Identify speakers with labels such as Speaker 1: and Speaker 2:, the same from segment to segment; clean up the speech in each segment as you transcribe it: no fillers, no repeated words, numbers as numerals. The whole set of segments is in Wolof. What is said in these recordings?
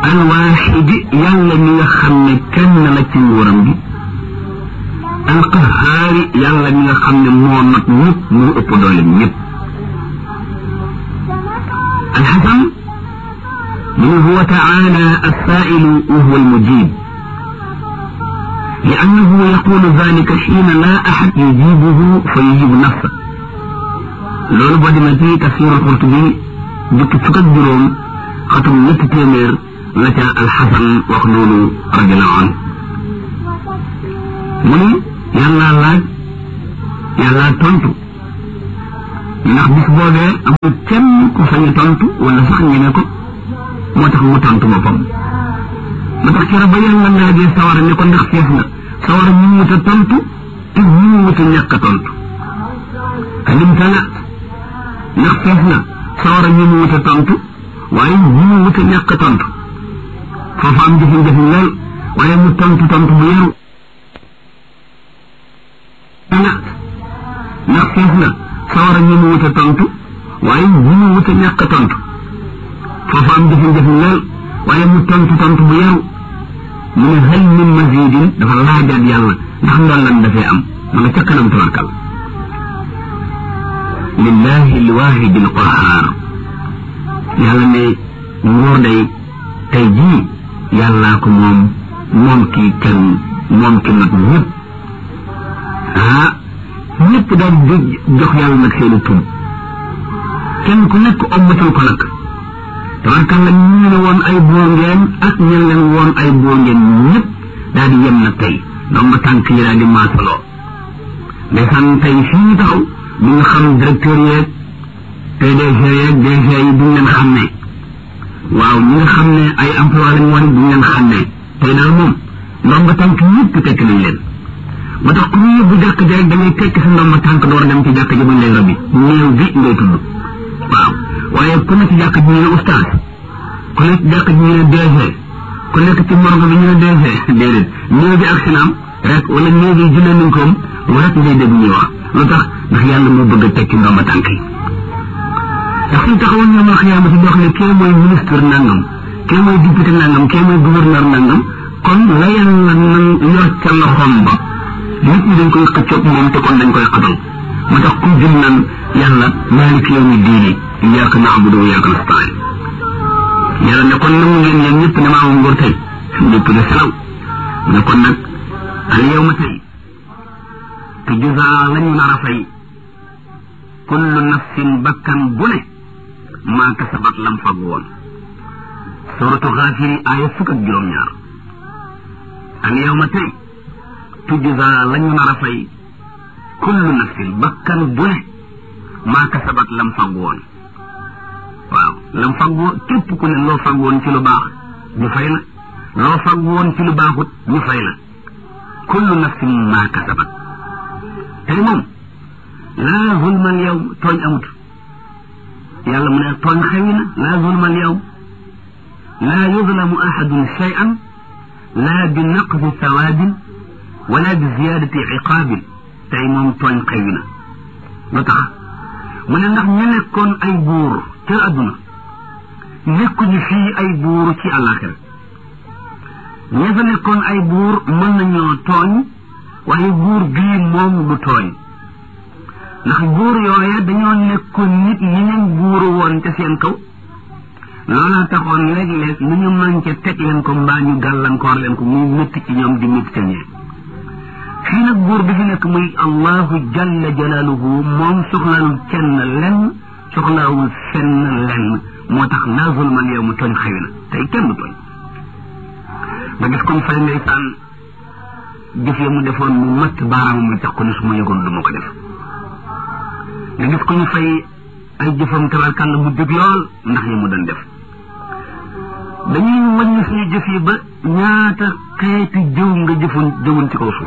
Speaker 1: الواحد يلا ميغا خامني كن لا ci nguuram bi القهار يلا ميغا خامني مو نات ñepp mo ëpp doole ñepp الحسن من هو تعالى السائل وهو المجيب لأنه يقول ذلك حين لا أحد يجيبه فيجيب نفسه لولو بودي ما تي تفسير القرطبي جك فك جروم ختم نيت تيمير لا الحسن وخلولو رضي الله عنه مني يلا لاج يلا تونتو ndax bis boobee amul kenn ku sañ tontu wala sax ñene ko moo tax mu tontu boppam ma tax ci rabba yàlla laajee sawara ne ko ndax fees na sawara ñu mu ta tontu te ñu mu ta ñàkk tontu kalim tala ndax fees na sawara ñu mu ta tontu waaye ñu mu ta ñàkk tontu foofu am jafe-jafe lool waaye mu tontu tontu bu yaru ndax fees na sawara ñu mu wuta tontu waaye ñu mu wuta ñàkk tontu foofu am jafe-jafe lool waaye mu tontu tontu bu yaru mu ne hal min mazidin dafa laajaat yàlla ndax ndollan dafee am ma nga ca kanam tabarkal lillahi alwahidi alqahar yàlla ne nguur day tey jii yàllaa ko moom kii kenn moom ki nag ñëpp ñëpp daal di jox yàlla nag seeni tur kenn ku nekk ommatal ko nag tabarkalla ñu ne woon ay buur ngeen ak ñen leen woon ay buur ngeen ñëpp daal di yem nag tey donc ma tànk yi daal di maasaloo ndeysaan tey fii taxaw du nga xam directeur yeeg PDG yeeg DG yi duñ leen xam ne waaw ñi nga xam ne ay emploi lañ woon duñ leen xam ne tey daal moom ndomba tànk ñëpp tekk nañ leen ba tax ku ñu yóbbu jàkk ji rek da ngay tekk sa ndomba tànk door dem ci jàkk ji buñ lay rabbi néew bi ngay tudd waaw waaye ku nekk ci jàkk ji ñu ne oustaz ku nekk ci jàkk ji ñu ne DG ku nekk ci morgue bi ñu ne DG déedéet néew bi ak sinaam rek wala néew bi jëlee nañ koom rek ngay dégg ñuy wax lu tax ndax yàlla moo bëgg a tekki ndomba tànk yi ndax suñ taxawoon ñoom la xiyaama si dox ne kee mooy ministre nangam kee mooy député nangam kee mooy gouverneur nangam kon la yàlla nan yor ca loxoom ba nit ñi dañ koy xëccoog moom te kon dañ koy xatal moo tax ku jëm naan yàlla maaliki yawmi diini iyyaka na'budu wa iyyaka nasta'in yàlla ne kon nangu ngeen yéen ñëpp ne maa moom nguur tey ñëpp ne salaw ne kon nag al yawma tey tujzaa lañu nar a fay kullu nafsin bakkan bu ne maa kasabat lam fag woon suratu Gaafiri aaya fukk ak juróom-ñaar al yawma tey tujzaa lañu nar a fay kullu nafsin bakkan bu ne maa kasabat lam fag woon waaw lam fag woon képp ku ne loo fag woon ci lu baax ñu fay la loo fag woon ci lu baaxut ñu fay la kullu nafsin maa kasabat tey moom laa zulma al yawm tooñ amut yàlla mu ne tooñ xewi na laa zulma al yawm laa yuzlamu ahadun shay'an laa bi naqsi sawaabin wala bi ziyaadati iqaabin tey moom tooñ xewi na lu tax mu ne ndax ñu nekkoon ay buur ca adduna nekkuñu fii ay buur ci àllaaxira ña fa nekkoon ay buur mën nañoo tooñ waaye buur bii moom du tooñ ndax buur yooye dañoo nekkoon nit ñi leen buuru woon ca seen kaw loola taxoon léeg-léeg lu ñu manqué teg leen ko mbaa ñu gàllankoor leen ko muy métti ci ñoom di métti ca ñee fii nag buur bi fi nekk muy allahu jalla jalaaluhu moom soxlaalul kenn lenn soxlaawul fenn lenn moo tax laa zulmal yow mu tooñ xëy na tey kenn du tooñ nga gis koñ fay ndeysaan jëf ya mu defoon mu matt baaraamam la tax ko ne su ma yëgoon du ma ko def nga gis ko ñu fay ay jëfam tabarkàlla mu dëgg lool ndax yi mu doon def dañuy wàññi suñu jëf yi ba ñaata xeeti jëw nga jëwoon ci kaw suuf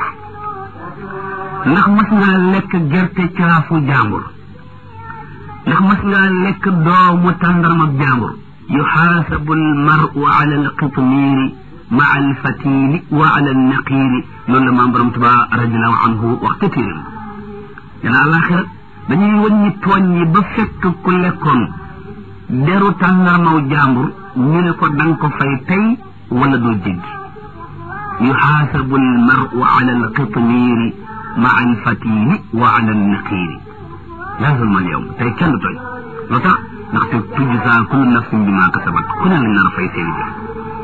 Speaker 1: ndax mas ngaa lekk gerte caafu jàmbur ndax mas ngaa lekk doomu tàndarma jàmbur yuxaasabu almaru ala alqitmiiri maa alfatili wa ala alnaqiiri loolu la maam borom Tuubaa radiallahu anhu wax ca téeréem dana àlaxira dañuy wàññi tooñ yi ba fekk ku lekkoon deru tàndarmaw jàmbur ñu ne ko danga ko fay tey wala doo jéggi yuxaasabu almaru ala alqitmiiri maa alfatili wa ala alnaqiiri laa zulma alyawm tey kenn du tooñ lu tax ndaxte tujzaa kullu nafsin bimaa kasabat ku ne lañ nar a fay seeni jëf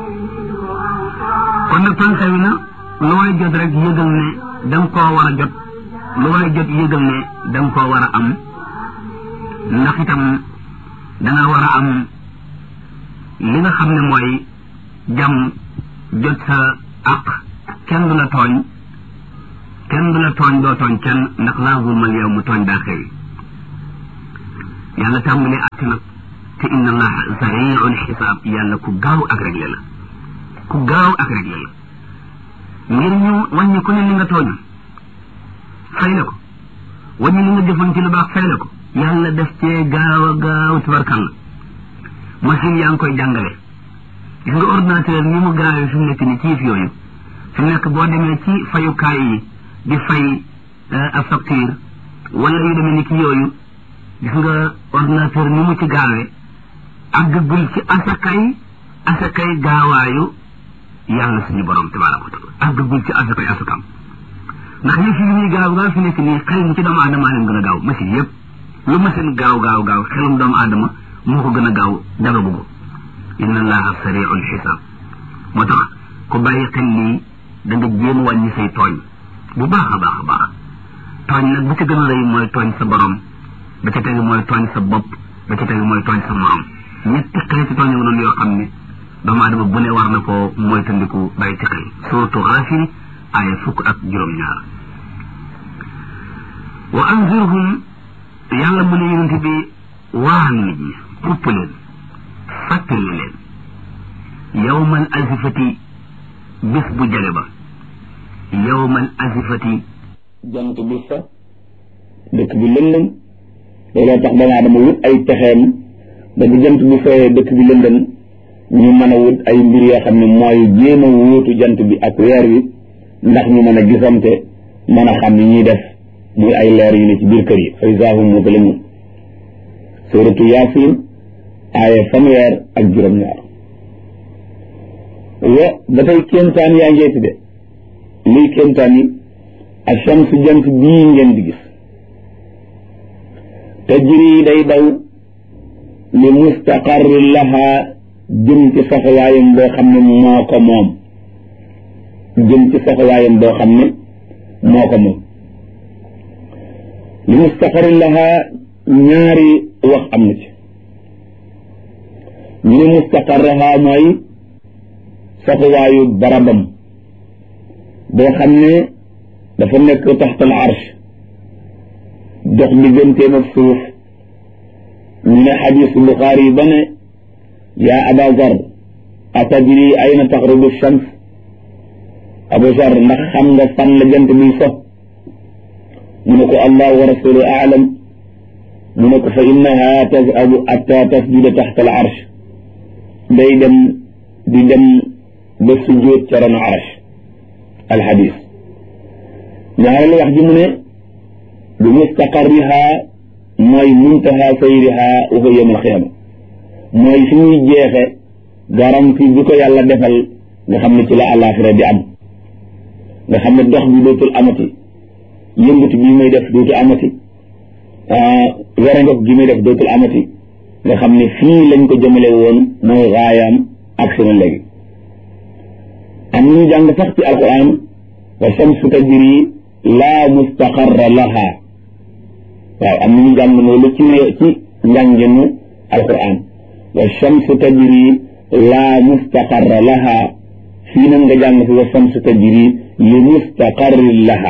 Speaker 1: kon nag tànka wi na lu waay jot rek yëgal ne danga koo war a jot lu waay jot yëgal ne danga koo war a am ndax itam danga war a am li nga xam ne mooy jàmm jot sa àq kenn du la tooñ doo tooñ kenn ndax laa zulma al yawma tooñ daa xewi yàlla tàmbalee àtt nag te inna allaha sari'ul xisaab yàlla ku gaaw ak réglé la ngir ñu wàññi ku ne li nga tooñ fay la ko wàññi li nga jëfoon ci lu baax fay la ko yàlla def cee gaaw tubarkalla machine yaa ngi koy jàngale gis nga ordinateur ni mu gaawee fi mu nekk ni ci yëf yooyu fi mu nekk boo demee ci fayukaay yi di fay ab facture wala yu demee ni ki yooyu gis nga ordinateur ni mu ci gaawee àggagul ci asakay gaawaayu yàlla suñu borom tabaaraka wa taala àggagul ci asakam ndax yëf yi ñuy gaaw fi nekk nii xel mi ci doomu aadama leen gën a gaaw machine yëpp lu machine gaaw xelum doomu aadama moo ko gën a gaaw dara bugg inna allaha sari'ul xisaab moo tax ku bàyyi xel lii da nga jéem wàññi say tooñ bu baax a baax tooñ nag bu ci gën a rëy mooy tooñ sa borom ba ca tegu mooy tooñ sa bopp ba ca tegu mooy tooñ sa morom ñetti xeeti tooñ nga noonu yoo xam ne doomu aadama bu ne war na koo moytandiku bàyyi ci xel suratu Gaafir aaya 12 wa anzirhum yàlla mu ne yonent bi waan nit ñi xupp leen fàttali leen yawmal azifati bis bu jege ba yawmal azifati
Speaker 2: jant bi fa dëkk bi lëndëm looloo tax doomu aadama wut ay pexeem ba bu jant bi fayee dëkk bi lëndëm ñu mën a wut ay mbir yoo xam ne mooy jéem a wóotu jant bi ak weer wi ndax ñu mën a gisante mën a xam ni ñuy def muy ay leer yu ne ci biir kër yi fa izaa hum muzlimuun suuratu Yaasin aaya 32 wa ba tey kéemtaan yaa ngeeti de luy kéemtaan yi ash-shamsu jant bii ngeen di gis tajri day daw li mustaqarrin lahaa jëm ci saxawaayam boo xam ne moo ko moom li mustaqarrin lahaa ñaari wax am na ci ñu ne mustaqarraha mooy saxuwaayu barabam boo xam ne dafa nekk taxtal arsh dox digganteem ak suuf ñu ne xadiisu Buxaari ba ne yaa Aba Zar atadri ayna taxrubu shams Abu Zar ndax xam nga fan la jant biy so mu ne ko Allah wa rasuluhu a'lam mu ne ko fa innaha tazhabu hatta tasjuda taxta al arsh day dem di dem ba sujjóot ca ron arsh al xadiis ñaareelu wax ji mu ne bi mustaqarriha mooy muntaha sayriha wa huwa yawm al qiyaama mooy fi ñuy jeexe garanti bi ko yàlla defal nga xam ne ci la àllaaxira di am nga xam ne dox bi dootul amati yëngatu bi muy def dootul amati werangof gi muy def dootul amati nga xam ne fii lañ ko jëmale woon mooy raayaam ak sunu léegi am ñu jàng sax ci alquran wa shamsu tajri laa mustaqarra laha waaw am ñu jàng loolu ci njànginu alquran wa shamsu tajri laa mustaqarra laha fii nag nga jàng fi wa shamsu tajri li mustaqarrin laha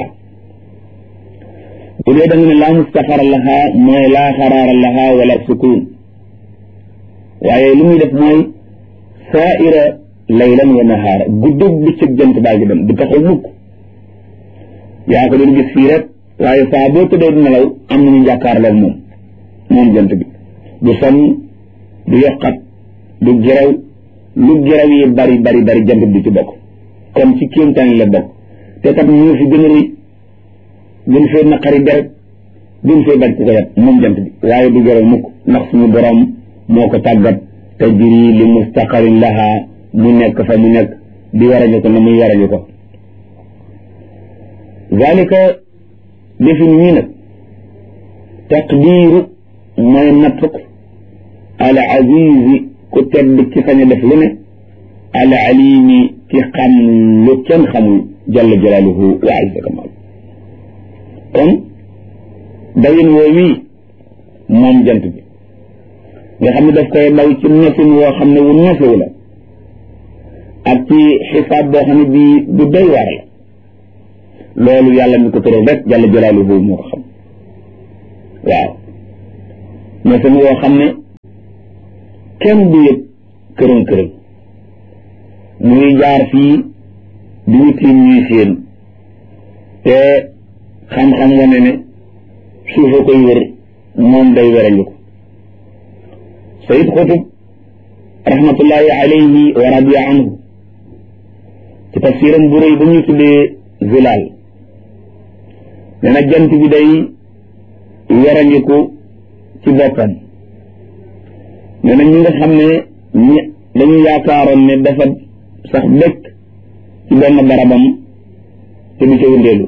Speaker 2: bu dee da nga ne laa mustaqarra laha mooy laa xaraara laha wala sukun waaye li muy def mooy saaira laylan wa nahaara guddug bëccëg jant baa ngi dem du taxaw mukk yaa ko doon gis fii rek waaye saa boo tëddee du nelaw am nañu jàkkaarloog moom jant bi du sonn du yokkat du gerew lu gerew yi bari jant bi du ci bokk kon ci kéemtaan yi la bokk te kat ñu fi gën a rëy gën fee naqari deret gën fee bañ ku ko yat moom jant bi waaye du gerew mukk ndax suñu borom moo ko tàggat te tajri li mustaqarin laha mu nekk fa mu nekk di warañu ko na muy warañu ko zalika defin ñii nag taqdiiru mooy nattuk al azizi ku tedd ci sañ a def lu ne al alimi ci xam lu kenn xamul jalla jalaaluhu wa azza kamal kon dawin woowi moom jant bi nga xam ne daf koy daw ci nefin woo xam ne wu nefewu la ak ci xisaab boo xam ne bii bu doy waar la loolu yàlla mi ko tëral rek jalla jalaaluhu moo ko xam waaw nefin woo xam ne kenn du yëg kërën muy jaar fii di ñu tiim ñuy séen te xam-xam wane ne suufa koy wër moom day werañu ko Sayid Xutub rahmatullahi alayhi wa radiya anhu ci tafsiram bu rëy ba ñuy tuddee zilaal nee na jant bi day werañiku ci boppam nee na ñi nga xam ne dañu yaakaaroon ne dafa sax dëkk ci benn barabam te du ca wëndeelu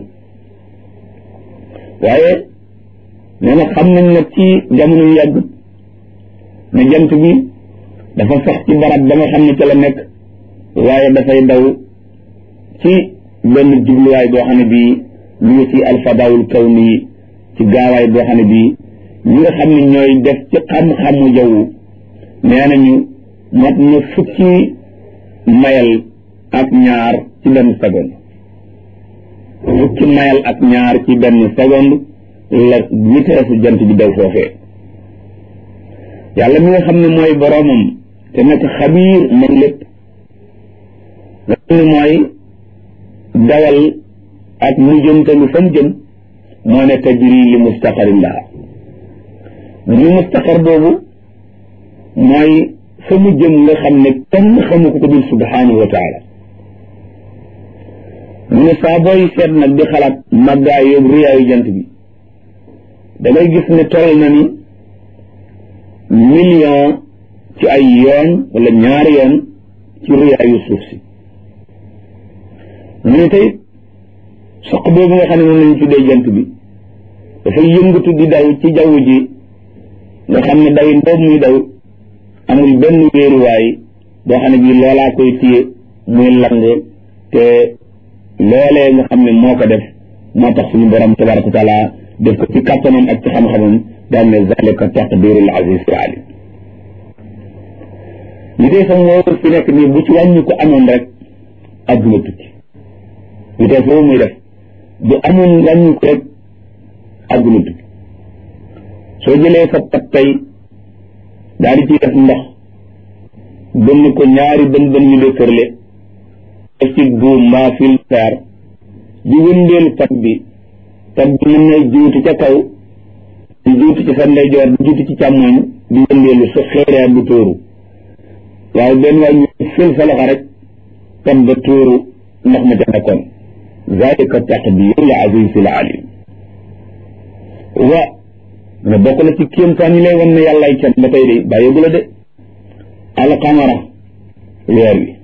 Speaker 2: waaye nee na xam nañ nag ci jamono yu yàgg ne jant bi dafa sax ci barab ba nga xam ne ca la nekk waaye dafay daw ci benn jubluwaay boo xam ne bii ñu ngi ci alfadaawul kawni ci gaawaay boo xam ne bii ñi nga xam ne ñooy def ci xam-xamu jaww nee nañu mat na fukki mayal ak ñaar ci benn seconde fukki mayal ak ñaar ci benn seconde la vitesse jant bi daw foofee yàlla mi nga xam ne mooy boroomam te nekk xabiir man lépp nga xam ne mooy dawal ak mu jëm te lu fa mu jëm moo ne tajri li mustaqarin laha li mustaqar boobu mooy fa mu jëm nga xam ne kenn xamu ko dul subhanahu wa taala mu ne saa booy seet nag di xalaat màggaay yóbbu riyaayu jant bi da ngay gis ne toll na ni million ci ay yoon wala ñaari yoon ci riyaayu suuf si mu ne tey soq boobu nga xam ne moom lañu tuddee jant bi dafay yëngatu di daw ci jaww ji nga xam ne dawin boobu muy daw amul benn wéeruwaay boo xam ne bii loolaa koy téye muy lang te loolee nga xam ne moo ko def moo tax suñu borom tabaraka wa taala def ko ci kàttanam ak ci xam-xamam daal ne zalika taqdirul aziz alim li dee sax moo fi nekk nii bu ci wàññi ko amoon rek adduna tukki li dee foofu muy def bu amoon wàññi ko rek adduna tukki soo jëlee sa pat tey daal di ci def ndox bënn ko ñaari bën yu dëkkërle def ci buum mbaa fil fer di wëndeel pat bi mën na juuti ca kaw di juuti ci sa ndeyjoor di juuti ci càmmoñ di wëndeelu su xeeree bu tóoru waaye benn waay ñu fil sa loxo rek pat ba tóoru ndox ma ca nekkoon zalika taqdirul azizil alim wa ne bokk na ci kéemtaan yi lay wan ne yàllaay can ba tey de bàyyeegu la de alqamara weer wi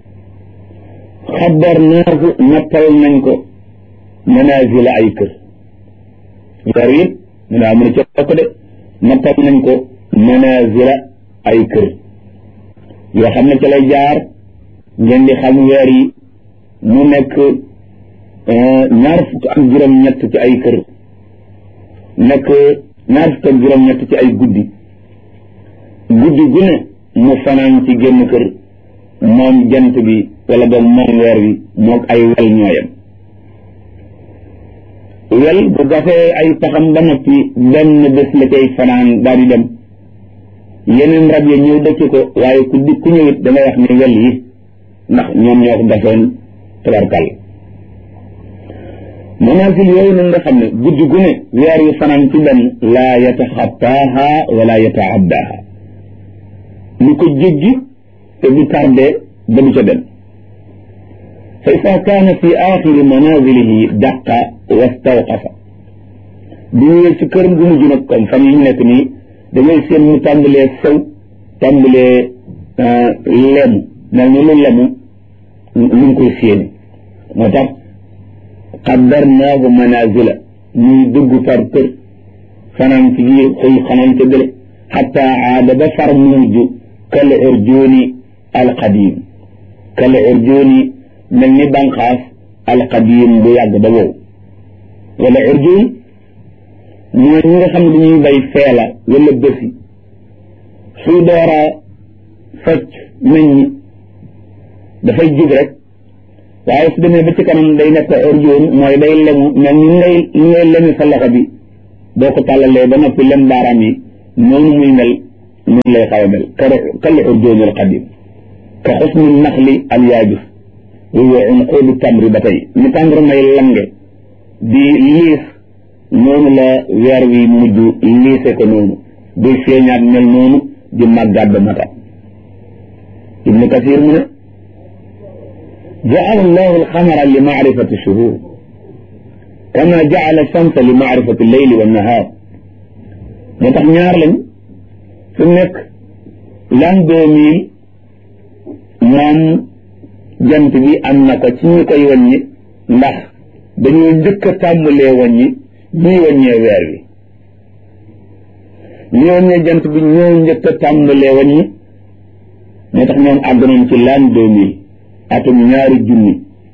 Speaker 2: xabarnaahu nattal nañ ko manazila ay kër weer wi mu ne amuna ca bokk de nattal nañ ko manazila ay kër yoo xam ne ca lay jaar ngeen di xam weer yi mu nekk ñaar fukk ak juróom-ñett ci ay kër nekk ñaar fukk ak juróom-ñett ci ay guddi gu ne mu fanaan ci génn kër moom jant bi wala boog moom weer wi moog ay wel ñooyam wel bu gasee ay paxam ba noppi benn bés la cay fanaan daal di dem yeneen rab ya ñëw dëkk ko waaye ku ñëwit da ngay wax ne wel yi ndax ñoom ñoo ko gasoon tabarkal manaasil yooyu nag nga xam ne guddi gu ne weer yu fanaan ci benn laa yataxattaaha wala yataaddaha lu ko jéggi te du tardé ba du ca dem fa isa kaana fi axiri manazilihi daqa wastawqafa bu ñëwee ci këram gu mujj nag comme fan yi ñu nekk nii da ngay seen mu tàmbalee sew tàmbalee lemu mel ni lu lemu lu ngi koy séeni moo tax qaddarnaahu manazila muy dugg par kër fanaan ci biir xëy xanaan ca gële xatta aada ba far mujj kal urjuuni alqadim kal urjuuni mel ni banqaas alqadim bu yàgg ba wow wala urjuun mooy ñi nga xam ne dañuy bay feela wala bësi suy doora fecc meññi dafay jub rek waaye su demee ba ci kanam day nekk urjuun mooy day lemu mel ni ngay lemi sa loxo bi boo ko tàllalee ba noppi lem baaraam yi noonu muy mel noonu lay xaw a mel kal urjuun al qadim ka xusni naxli al yaabis wa unquudu tamri ba tey ni tàngoor may lange di liis noonu la weer wi mujj liise ko noonu buy feeñaat mel noonu di màggaat ba mata ibnu kasir mu ne jaala allahu alxamara li maarifati shuhur kama jaala shamsa li maarifati leyli wa nahaar moo tax ñaar lañ su nekk l'an 2000 moom jant bi am na ko ci ñu koy wàññi ndax dañoo njëkk a tàmbalee wàññi ñuy wàññee weer wi ñi wàññee jant bi ñoo njëkk a tàmbalee wàññi moo tax ñoom àgg nañ ci l'an 2000 atum ñaari junni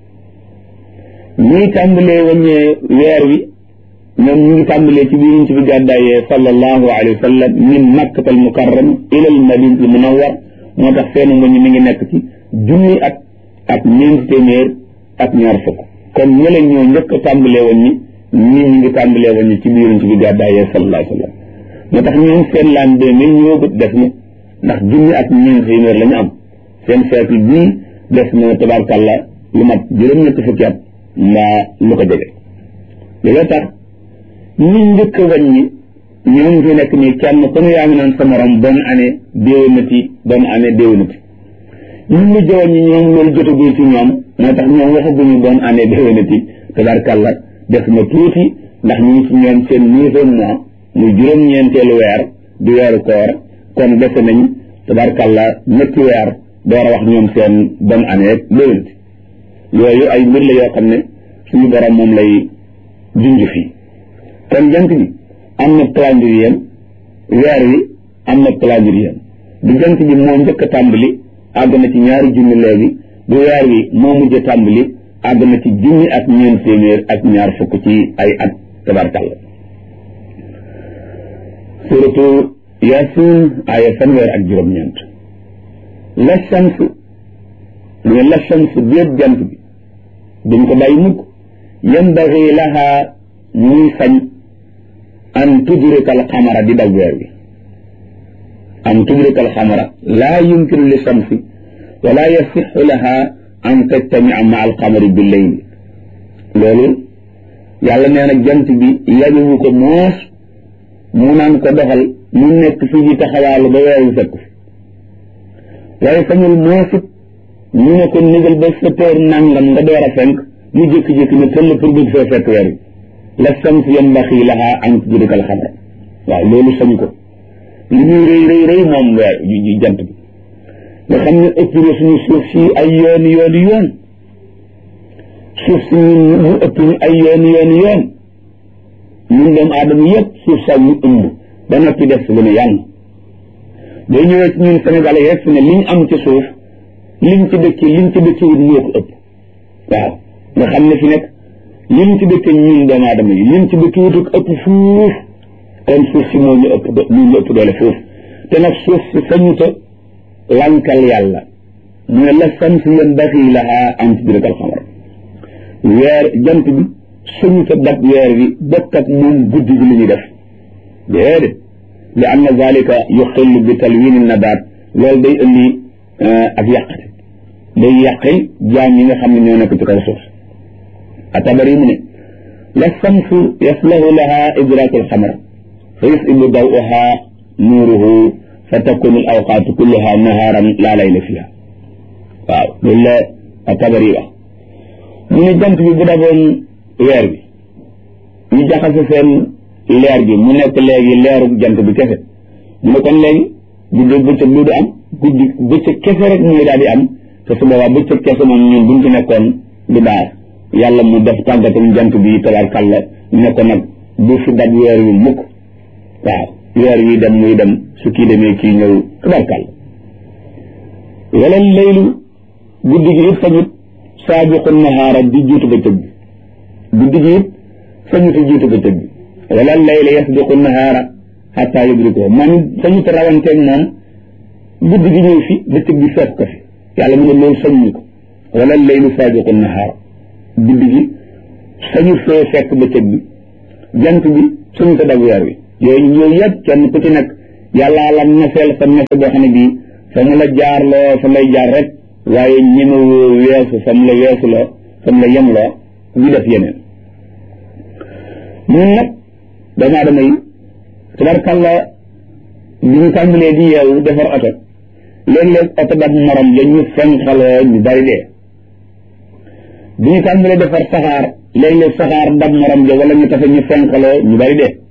Speaker 2: ñuy tàmbalee wàññee weer wi ñoom ñu ngi tàmbalee ci biir ci bi gàddaayee sallallahu alayhi wa sallam min makkatal mukarram ila al madinatul munawwar moo tax seenu wàññi mi ngi nekk ci junni at ak ñeenti téeméer ak ñaar fukk kon ñële ñoo njëkk a tàmbalee wàññi ñi ngi tàmbalee wàññi ci biir ci bi gàddaayee sallallahu alayhi wa sallam moo tax ñoom seen l'an 2000 ñoo gët def na ndax junni ak ñeenti téeméer la ñu am seen siècle bii def na tabarkàlla lu mat juróom-ñetti fukki at mbaa lu ko jege loolu tax ñi njëkk a wàññi ñoom fi nekk nii kenn ku ne yaa ngi naan sa morom bonne année déwénati bonne année déwénati ñu mujj a wàññi ñoom loolu jotagul ci ñoom moo tax ñoom waxaguñu bonne année déwénati tabarkàlla def na tuuti ndax ñu ngi ci ñoom seen 9e mois muy juróom-ñeenteelu weer di weeru koor kon dese nañ tabarkàlla ñetti weer door a wax ñoom seen bonne année déwénati yooyu ay mbir la yoo xam ne suñu borom moom lay junj fii kon jant bi am na calendrier weer wi am na calendrier bu jant bi moo njëkk a tàmbali àgg na ci ñaari junni léegi bu weer wi moo mujj a tàmbali àgg na ci junni ak ñeent téeméer ak ñaar fukk ci ay at tabarkàlla suratu Yaasin aaya fanweer ak juróom-ñeent la shams mu ne la shams bépp jant bi duñ ko bàyyi mukk yanbaghi laha muy sañ an tudrika al qamara di dal weer wi an tudrika al qamara laa yumkinu li shamsi wala yasixu laha an tajtamia ma al qamari bi leyli loolu yàlla nee na jant bi yañuwu ko moos mu naan ko doxal mu nekk fii di taxawaalu ba weer wi fekk fi waaye sañul moosit ñu ne ko nigal ba 7 heures nangam nga door a fenk mu jékki-jékki ne tëll pour bëgg fee fekk weer wi la shams yanbaghi laha an tudrika al qamara waaw loolu sañu ko li muy rëy moom weer jant bi nga xam ne ëpp na suñu suuf si ay yoon suuf si mu ëpp ñu ay yoon ñun doomu aadama yëpp suuf sax ñu ëmb ba noppi def lu ne yàlla boo ñëwee ci ñun Sénégal yi rek fi ne liñ am ci suuf liñ ci dëkki wut moo ko ëpp waaw nga xam ne fi nekk liñ ci dëkki ñun doomu aadama yi liñ ci dëkki wut ak ëpp fuuf kon suuf si moo ñu ëpp doole fuuf te nag suuf si sañuta lankal yàlla mu ne la shams yanbaghi laha an tudrika al qamar weer jant bi sañuta dab weer wi bokk ak moom guddi gi li ñuy def déedéet li anna zalika yuxillu bi talwin nabaat loolu day indi ak yàqate day yàqil jaam yi nga xam ne ñoo nekk ci kaw suuf atabari mu ne la shamsu yaslahu laha idraku alxamar fa yusibu dawuha nuuruhu fa takunu al awqaatu kulluha naharan laa layla fiha waaw loolu la atabari wax mu ne jant bi bu daboon weer bi ñu jaxase seen leer gi mu nekk léegi leeru jant bi kese mu ne kon léegi bu bëccëg du am guddi bëccëg kese rek mooy daal di am te su boobaa bëccëg kese moom ñun buñ ci nekkoon du baax yàlla mu def tàggatam jant bi tabarkàlla ne ko nag bu fi dab weer wi mukk waaw weer wi dem muy dem su kii demee kii ñëw tabarkàlla wala laylu guddi gi it sañut saabiqu nahaara di jiitu bëccëg bi guddi gi it sañut jiitu bëccëg bi wala layla yasbiqu nahaara xataa yudrikoo man sañut rawanteeg moom guddi gi ñëw fi bëccëg bi fekk ko fi yàlla mu ne loolu sañu ko wala laylu saabiqu nahaara guddi gi sañu fee fekk bëccëg bi jant bi sañu ko dab weer wi yooyu yëpp kenn ku ci nekk yàllaa la nefeel sa nefe boo xam ne bii fa mu la jaar loo fa lay jaar rek waaye ñemewoo weesu fa mu la weesu loo fa mu la yem loo ñu def yeneen ñun nag doomu aadama yi tabarkàlla bi ñu tàmbalee di yeewu defar oto léeg-léeg oto dab morom ja ñu fenxaloo ñu bari dee bi ñu tàmbalee defar saxaar léeg-léeg saxaar dab morom ja wala ñu tafe ñu fenxaloo ñu bari dee